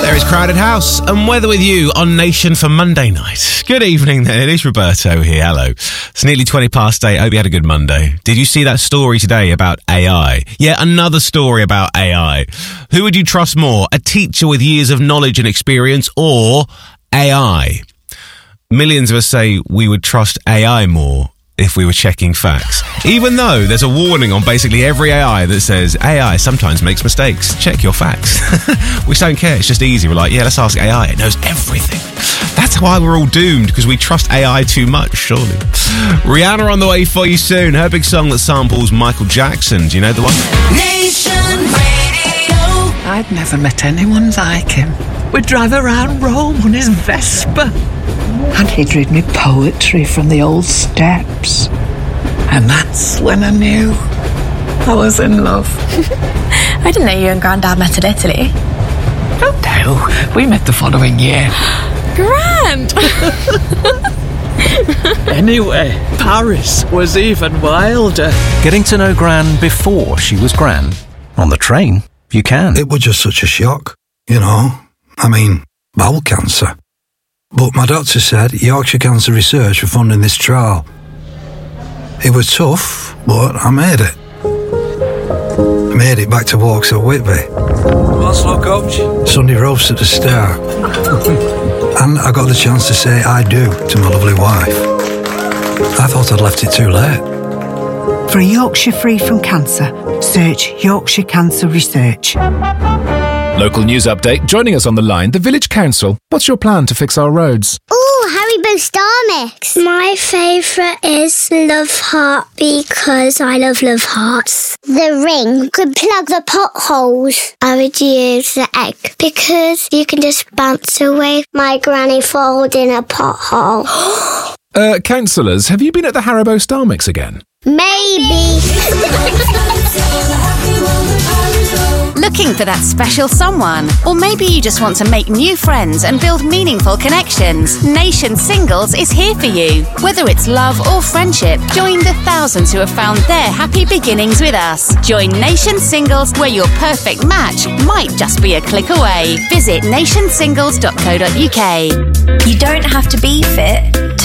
There is Crowded House and Weather with you on Nation for Monday night. Good evening then, it is Roberto here, hello. It's nearly 20 past 8, hope you had a good Monday. Did you see that story today about AI? Yeah, another story about AI. Who would you trust more, a teacher with years of knowledge and experience or AI? Millions of us say we would trust AI more if we were checking facts. Even though there's a warning on basically every AI that says AI sometimes makes mistakes. Check your facts. We don't care. It's just easy. We're like, yeah, let's ask AI. It knows everything. That's why we're all doomed, because we trust AI too much, surely. Rihanna on the way for you soon. Her big song that samples Michael Jackson. Do you know the one? Nation Radio. I'd never met anyone like him. We'd drive around Rome on his Vespa. And he'd read me poetry from the old steps. And that's when I knew I was in love. I didn't know you and Grandad met in Italy. Oh no, we met the following year. Grand! Anyway, Paris was even wilder. Getting to know Gran before she was Gran. On the train, you can. It was just such a shock, you know. I mean, bowel cancer. But my doctor said Yorkshire Cancer Research were funding this trial. It was tough, but I made it. I made it back to walks at Whitby. Oslo, coach. Sunday roast at the Star. And I got the chance to say I do to my lovely wife. I thought I'd left it too late. For a Yorkshire free from cancer, search Yorkshire Cancer Research. Local news update. Joining us on the line, the Village Council. What's your plan to fix our roads? Ooh, Haribo Star Mix. My favourite is Love Heart because I love Hearts. The ring could plug the potholes. I would use the egg because you can just bounce away my granny falling in a pothole. Councillors, have you been at the Haribo Star Mix again? Maybe. Looking for that special someone? Or maybe you just want to make new friends and build meaningful connections? Nation Singles is here for you. Whether it's love or friendship, join the thousands who have found their happy beginnings with us. Join Nation Singles, where your perfect match might just be a click away. Visit nationsingles.co.uk. You don't have to be fit